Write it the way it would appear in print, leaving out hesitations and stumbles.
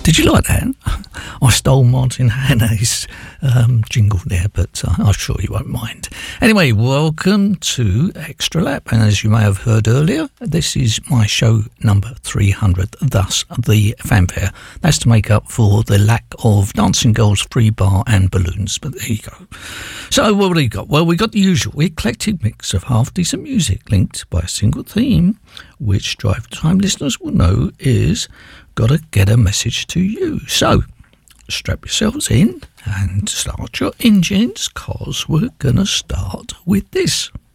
Did you like that? I stole Martin Hannay's jingle there, but I'm sure you won't mind. Anyway, welcome to Extra Lap. And as you may have heard earlier, this is my show number 300, thus the fanfare. That's to make up for the lack of Dancing Girls, Free Bar and Balloons. But there you go. So what have we got? Well, we got the usual eclectic mix of half-decent music linked by a single theme, which Drive Time listeners will know is Gotta Get a Message to You. So strap yourselves in and start your engines, cause we're gonna start with this.